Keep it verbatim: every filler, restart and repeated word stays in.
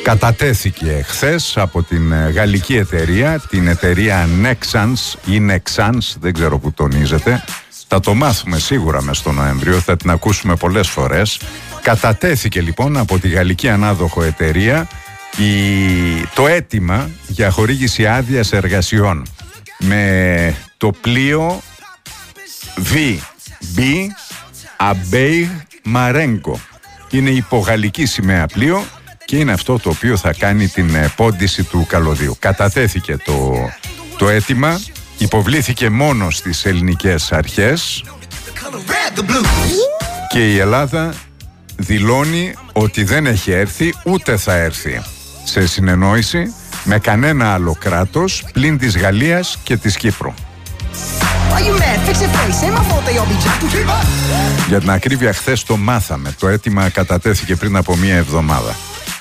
Κατατέθηκε χθες από την γαλλική εταιρεία, την εταιρεία Nexans ή Nexans, δεν ξέρω που τονίζεται. Θα το μάθουμε σίγουρα μες στο Νοέμβριο, θα την ακούσουμε πολλές φορές. Κατατέθηκε λοιπόν από τη γαλλική ανάδοχο εταιρεία η... το αίτημα για χορήγηση άδειας εργασιών με το πλοίο βι μπι Abeille Marengo. Είναι υπογαλλική σημαία πλοίο και είναι αυτό το οποίο θα κάνει την πόντιση του καλωδίου. Κατατέθηκε το, το αίτημα, υποβλήθηκε μόνο στις ελληνικές αρχές και η Ελλάδα δηλώνει ότι δεν έχει έρθει ούτε θα έρθει σε συνεννόηση με κανένα άλλο κράτος πλην της Γαλλίας και της Κύπρου. Για την ακρίβεια, χθες το μάθαμε. Το αίτημα κατατέθηκε πριν από μία εβδομάδα.